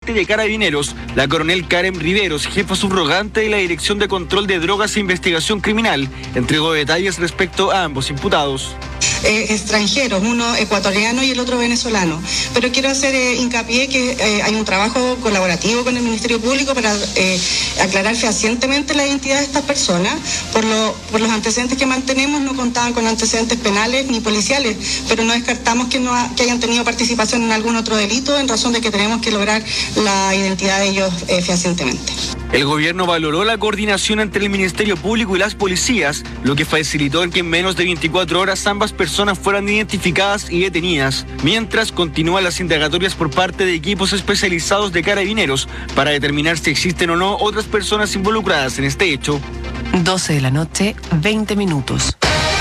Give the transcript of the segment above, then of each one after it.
parte de Carabineros, la coronel Karen Riveros, jefa subrogante de la Dirección de Control de Drogas e Investigación Criminal, entregó detalles respecto a ambos imputados. Extranjeros, uno ecuatoriano y el otro venezolano. Pero quiero hacer hincapié que hay un trabajo colaborativo con el Ministerio Público para aclarar fehacientemente la identidad de estas personas. Por los antecedentes que mantenemos, no contaban con antecedentes penales ni policiales, pero no descartamos que hayan tenido participación en algún otro delito, en razón de que tenemos que lograr la identidad de ellos fehacientemente. El gobierno valoró la coordinación entre el Ministerio Público y las policías, lo que facilitó que en menos de 24 horas ambas personas fueran identificadas y detenidas, mientras continúan las indagatorias por parte de equipos especializados de Carabineros para determinar si existen o no otras personas involucradas en este hecho. 12 de la noche, 20 minutos.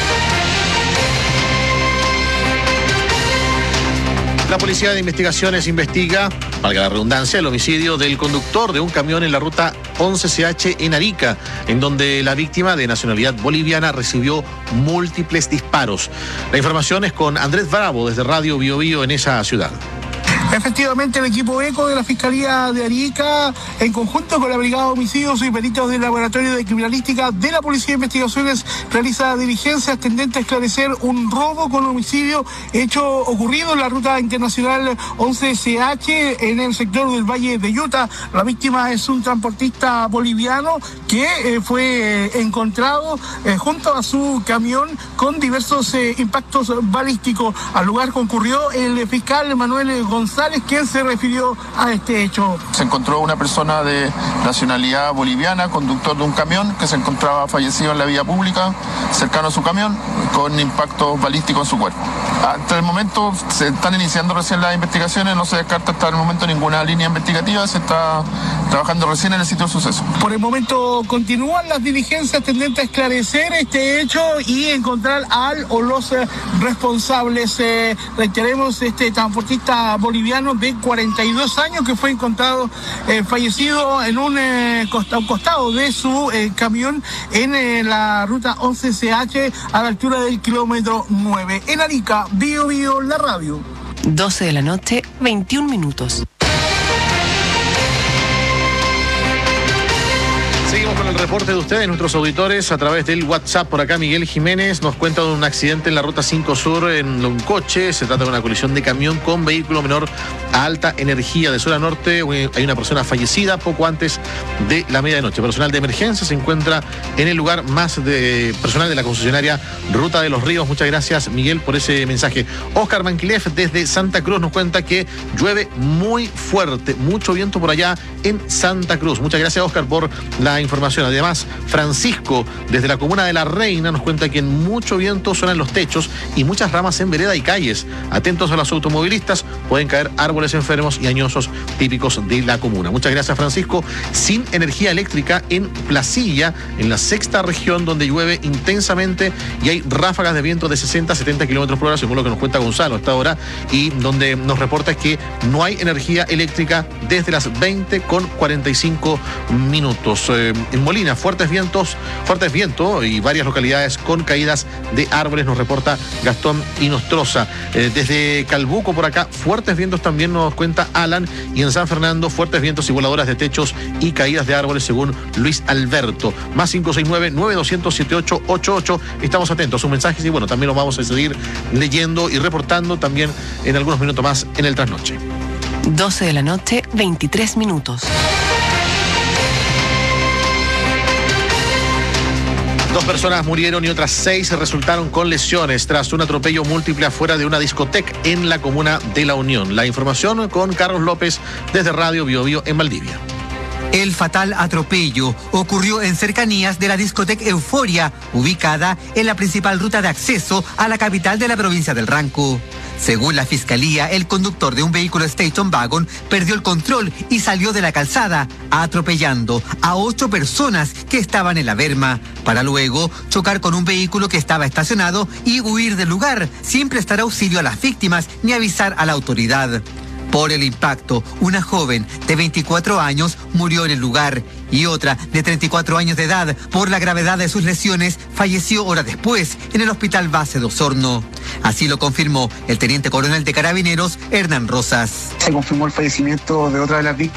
La Policía de Investigaciones investiga, valga la redundancia, el homicidio del conductor de un camión en la ruta 11CH en Arica, en donde la víctima, de nacionalidad boliviana, recibió múltiples disparos. La información es con Andrés Bravo desde Radio Bio Bio en esa ciudad. Efectivamente, el equipo ECO de la Fiscalía de Arica, en conjunto con la Brigada de Homicidios y peritos del Laboratorio de Criminalística de la Policía de Investigaciones, realiza diligencias tendentes a esclarecer un robo con homicidio ocurrido en la ruta internacional 11CH en el sector del Valle de Utah. La víctima es un transportista boliviano que fue encontrado junto a su camión con diversos impactos balísticos. Al lugar concurrió el fiscal Manuel González, quien se refirió a este hecho. Se encontró una persona de nacionalidad boliviana, conductor de un camión, que se encontraba fallecido en la vía pública, cercano a su camión, con impactos balísticos en su cuerpo. Hasta el momento se están iniciando recién las investigaciones, no se descarta hasta el momento ninguna línea investigativa, se está trabajando recién en el sitio del suceso. Por el momento continúan las diligencias tendentes a esclarecer este hecho y encontrar al o los responsables. Reiteremos, este transportista boliviano de 42 años que fue encontrado fallecido en un costado de su camión en la ruta 11CH a la altura del kilómetro 9. En Arica, Bio Bio, la radio. 12 de la noche, 21 minutos. Seguimos con el reporte de ustedes, nuestros auditores, a través del WhatsApp. Por acá Miguel Jiménez nos cuenta de un accidente en la ruta 5 Sur en un coche. Se trata de una colisión de camión con vehículo menor a alta energía de sur a norte. Hay una persona fallecida poco antes de la medianoche. Personal de emergencia se encuentra en el lugar, más de personal de la concesionaria Ruta de los Ríos. Muchas gracias, Miguel, por ese mensaje. Oscar Manquilef desde Santa Cruz nos cuenta que llueve muy fuerte, mucho viento por allá en Santa Cruz. Muchas gracias, Oscar, por la información. Además, Francisco desde la comuna de La Reina nos cuenta que en mucho viento suenan los techos y muchas ramas en vereda y calles. Atentos a los automovilistas, pueden caer árboles enfermos y añosos típicos de la comuna. Muchas gracias, Francisco. Sin energía eléctrica en Placilla, en la sexta región, donde llueve intensamente y hay ráfagas de viento de 60 a 70 kilómetros por hora, según lo que nos cuenta Gonzalo hasta ahora, y donde nos reporta que no hay energía eléctrica desde las 20:45 minutos. En Molina, fuertes vientos y varias localidades con caídas de árboles, nos reporta Gastón Inostroza. Desde Calbuco por acá, fuertes vientos también nos cuenta Alan, y en San Fernando, fuertes vientos y voladoras de techos y caídas de árboles, según Luis Alberto. Más 569-9200-7888. Estamos atentos a sus mensajes y bueno, también los vamos a seguir leyendo y reportando también en algunos minutos más en el trasnoche. 12 de la noche, 23 minutos. Dos personas murieron y otras 6 resultaron con lesiones tras un atropello múltiple afuera de una discoteca en la comuna de La Unión. La información con Carlos López desde Radio Bio Bio en Valdivia. El fatal atropello ocurrió en cercanías de la discoteca Euforia, ubicada en la principal ruta de acceso a la capital de la provincia del Ranco. Según la fiscalía, el conductor de un vehículo Station Wagon perdió el control y salió de la calzada, atropellando a 8 personas que estaban en la berma, para luego chocar con un vehículo que estaba estacionado y huir del lugar, sin prestar auxilio a las víctimas ni avisar a la autoridad. Por el impacto, una joven de 24 años murió en el lugar y otra de 34 años de edad, por la gravedad de sus lesiones, falleció horas después en el Hospital Base de Osorno. Así lo confirmó el teniente coronel de Carabineros, Hernán Rosas. Se confirmó el fallecimiento de otra de las víctimas